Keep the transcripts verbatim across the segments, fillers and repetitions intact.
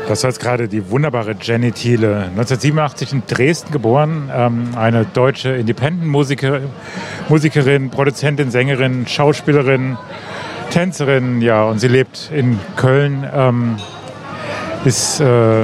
Das war jetzt gerade die wunderbare Jenny Thiele, neunzehnhundertsiebenundachtzig in Dresden geboren, ähm, eine deutsche Independent-Musikerin, Musikerin, Produzentin, Sängerin, Schauspielerin, Tänzerin, ja, und sie lebt in Köln, ähm, ist äh,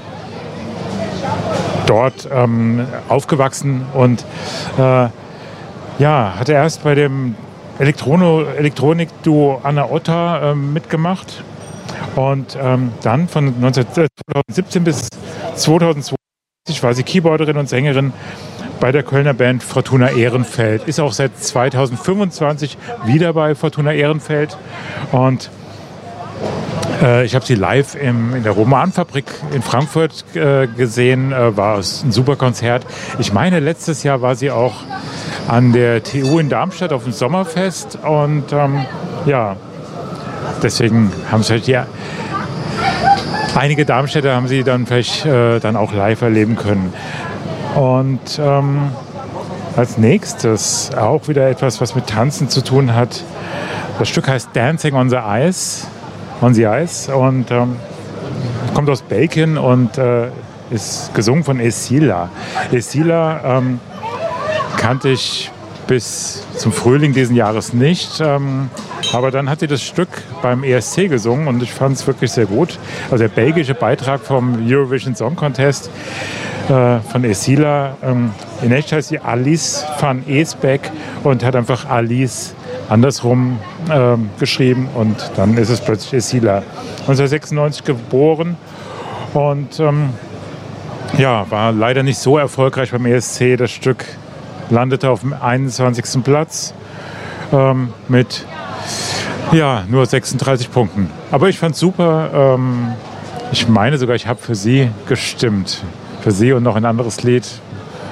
dort ähm, aufgewachsen und äh, ja, hatte erst bei dem Elektrono, Elektronik-Duo Anna Otta ähm, mitgemacht. Und ähm, dann von zweitausendsiebzehn bis zweitausendzweiundzwanzig war sie Keyboarderin und Sängerin bei der Kölner Band Fortuna Ehrenfeld. Ist auch seit zweitausendfünfundzwanzig wieder bei Fortuna Ehrenfeld. Und äh, ich habe sie live im, in der Romanfabrik in Frankfurt äh, gesehen. Äh, war ein super Konzert. Ich meine, letztes Jahr war sie auch an der T U in Darmstadt auf dem Sommerfest. Und ähm, ja... Deswegen haben es halt ja einige Darmstädter haben sie dann vielleicht äh, dann auch live erleben können. Und ähm, als nächstes auch wieder etwas, was mit Tanzen zu tun hat. Das Stück heißt Dancing on the Ice, on the Ice und ähm, kommt aus Belgien und äh, ist gesungen von Esila. Esila ähm, kannte ich bis zum Frühling diesen Jahres nicht. Ähm, aber dann hat sie das Stück beim E S C gesungen und ich fand es wirklich sehr gut. Also der belgische Beitrag vom Eurovision Song Contest äh, von Esila. Ähm, in echt heißt sie Alice van Esbeck und hat einfach Alice andersrum ähm, geschrieben und dann ist es plötzlich Esila. neunzehnhundertsechsundneunzig geboren und ähm, ja, war leider nicht so erfolgreich beim E S C. Das Stück landete auf dem einundzwanzigsten Platz ähm, mit ja, nur sechsunddreißig Punkten. Aber ich fand es super. Ähm, ich meine sogar, ich habe für sie gestimmt. Für sie und noch ein anderes Lied.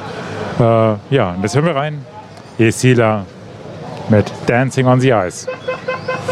Äh, ja, und das hören wir rein. Esila mit Dancing on the Ice.